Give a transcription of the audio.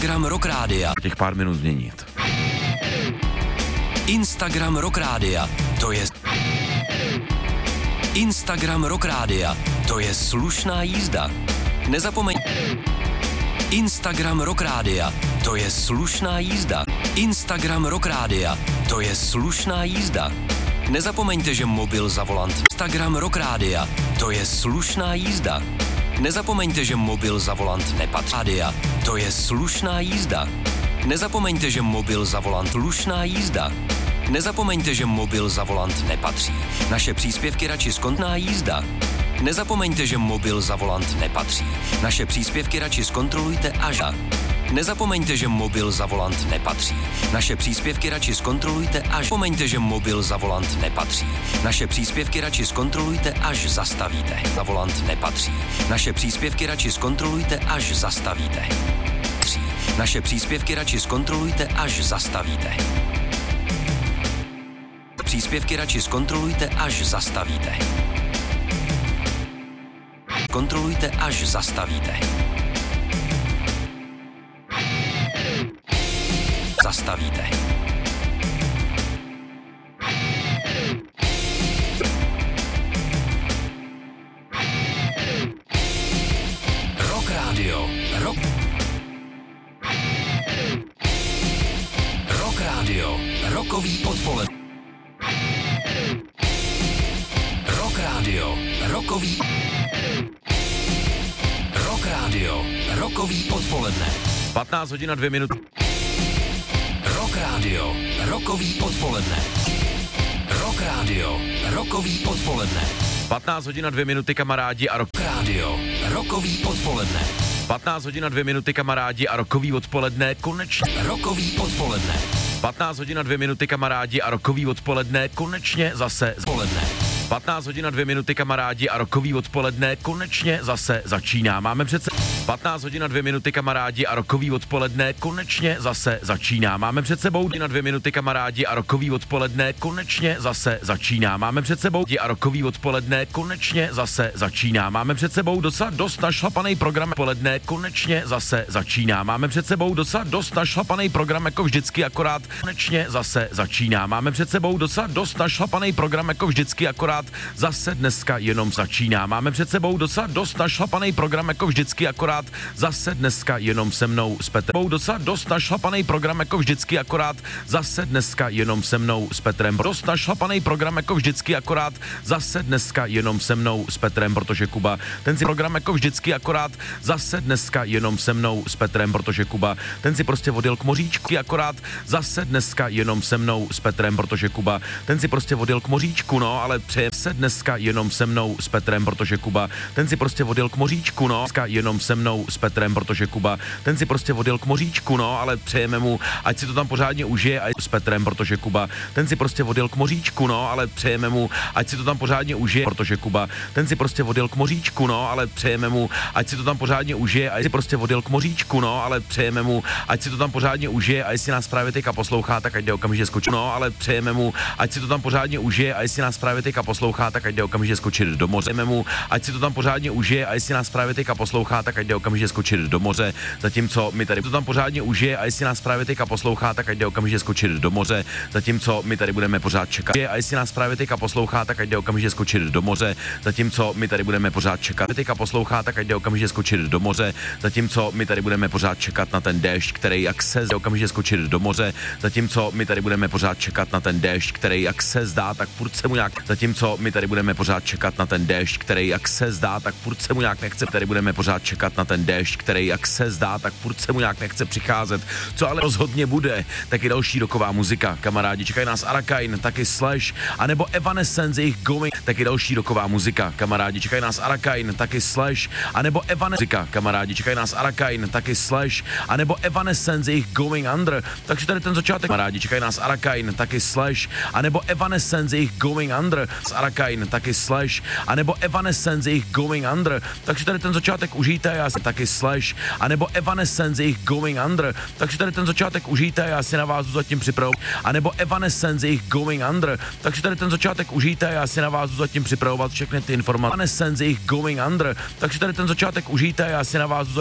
Instagram Rock Rádia. Těch pár minut změnit. Instagram Rock Rádia, to je... Instagram Rock Rádia, to je slušná jízda. Nezapomeň... Instagram Rock Rádia, to je slušná jízda. Instagram Rock Rádia, to je slušná jízda. Nezapomeňte, že mobil za volant. Instagram Rock Rádia, to je slušná jízda. Nezapomeňte, že mobil za volant nepatří. Rádia, to je slušná jízda. Nezapomeňte, že mobil za volant slušná jízda. Nezapomeňte, že mobil za volant nepatří. Naše příspěvky radši skontná jízda. Nezapomeňte, že mobil za volant nepatří. Naše příspěvky radši zkontrolujte až za. Nezapomeňte, že mobil za volant nepatří. Naše příspěvky radši zkontrolujte až. Nezapomeňte, že mobil za volant nepatří. Naše příspěvky radši zkontrolujte až zastavíte. Za volant nepatří. Naše příspěvky radši zkontrolujte až zastavíte. Naše příspěvky radši zkontrolujte až zastavíte. Příspěvky radši zkontrolujte až zastavíte. Kontrolujte až zastavíte. Zastavíte. Rock Rádio. Rock Rádio. Rockový odpoledne. Rock Rádio. Rockový. Rock Rádio. Rockový odpoledne. 15 hodin a 2 minuty. Rock Rádio. Rockový odpoledne. Rock Rádio. Rockový odpoledne. 15 hodin a 2 minuty, kamarádi, a Rock Rádio. Rockový odpoledne. 15 hodin a 2 minuty, kamarádi, a rockový odpoledne konečně. Rockový odpoledne. 15 hodin a 2 minuty, kamarádi, a rockový odpoledne konečně zase. Odpoledne. 15 hodin a 2 minuty, kamarádi, a rockový odpoledne konečně zase začíná. Máme přece 15 hodin a 2 minuty, kamarádi, a rockový odpoledne konečně zase začíná. Máme před sebou 2 minuty, kamarádi, a rockový odpoledne konečně zase začíná. Máme před sebou a rockový odpoledne konečně zase začíná. Máme před sebou docela dost našlapaný program odpoledne konečně zase začíná. Máme před sebou docela dost našlapaný program jako vždycky, akorát konečně zase začíná. Máme před sebou docela dost našlapaný program jako vždycky, akorát zase dneska jenom začíná. Máme před sebou docela dost našlapaný program jako vždycky, akorát zase dneska jenom se mnou s Petrem. Docela dost našlapaný program jako vždycky, akorát zase dneska jenom se mnou s Petrem. Dost našlapaný program jako vždycky, akorát zase dneska jenom se mnou s Petrem, protože Kuba ten si program jako vždycky, akorát zase dneska jenom se mnou s Petrem, protože Kuba ten si prostě odjel k moříčku, akorát zase dneska jenom se mnou s Petrem, protože Kuba ten si prostě odjel k moříčku, no, ale přeje se dneska jenom se mnou s Petrem, protože Kuba ten si prostě odjel k moříčku, no, dneska jenom se mnou s Petrem, protože Kuba ten si prostě odjel k moříčku, no, ale přejeme mu, ať si to tam pořádně užije, a s Petrem, protože Kuba ten si prostě odjel k moříčku, no, ale přejeme mu, ať si to tam pořádně užije, protože Kuba ten si prostě odjel k moříčku, no, ale přejeme mu, ať si to tam pořádně užije, a si prostě odjel k moříčku, no, ale přejeme mu, ať si to tam pořádně užije, a jestli nás právě teďka poslouchá, tak ať jde okamžitě skočit, no, ale přejeme mu, ať si to tam pořádně užije, a jestli nás právě teďka poslouchá, tak ať jde okamžitě skočit do moře. Přejeme mu, ať si to tam pořádně užije, a jestli nás právě teďka poslouchá, tak ať jde okamžitě skočit do moře, zatímco my tady to tam pořádně užije, a jestli nás právě teďka poslouchá, tak ať jde okamžitě skočit do moře, zatímco my tady budeme pořád čekat. A jestli nás právě teďka poslouchá, tak ať jde okamžitě skočit do moře, zatímco my tady budeme pořád čekat. Teďka poslouchá, tak ať jde okamžitě skočit do moře, zatímco my tady budeme pořád čekat na ten déšť, který jak se zdá okamžitě skočit do moře, zatímco my tady budeme pořád čekat na ten déšť, který jak se zdá, tak furt se mu nějak, zatímco my tady budeme pořád čekat na ten déšť, který jak se zdá, tak furt se mu nějak nechce, tady budeme pořád čekat na ten déšť, který jak se zdá, tak furt se mu nějak nechce přicházet. Co ale rozhodně bude, tak i další roková muzika. Kamarádi, čekají nás Arakain, taky Slash, anebo Evanescence, jejich Going, taky další roková muzika. Kamarádi, čekají nás Arakain, taky Slash, anebo Evanescence, kamarádi, čekají nás Arakain, taky Slash, anebo Evanescence, jejich Going Under. Takže tady ten začátek. Kamarádi, čekají nás Arakain, taky Slash, anebo Evanescence, jejich Going Under. S Arakain, taky Slash, anebo Evanescence, jejich Going Under. Takže tady ten začátek užijte, já si taky Slash, anebo Evanescence, jejich Going Under. Takže tady ten začátek užijte, já si na vás zatím připravu, anebo Evanescence, jejich Going Under. Takže tady ten začátek užijte, já si na vás zatím připravovat všechny ty informace. Evanescence, jejich Going Under. Takže tady ten začátek užijte, já si na vás